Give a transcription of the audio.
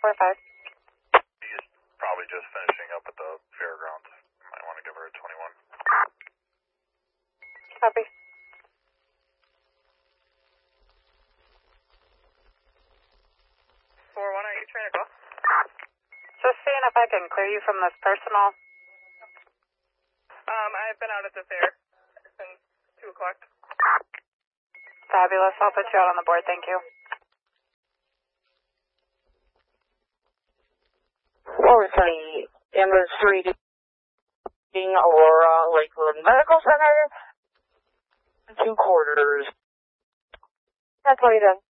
He's probably just finishing up at the fairgrounds. Might want to give her a 21. Copy. 4-1, are you trying to go? Just seeing if I can clear you from this personal. I've been out at the fair since 2 o'clock. Fabulous. I'll put you out on the board. Thank you. Overturning ambulance 3 to Aurora Lakeland Medical Center. 2 quarters. That's what he does.